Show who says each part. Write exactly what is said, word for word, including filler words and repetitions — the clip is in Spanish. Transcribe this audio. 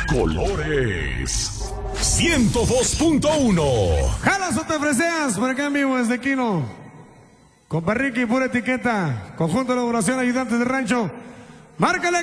Speaker 1: colores. ciento dos punto uno.
Speaker 2: Jalas o te freseas, por acá en vivo desde Quino. Con Ricky, pura etiqueta. Conjunto de elaboración, ayudantes de rancho. Márcale.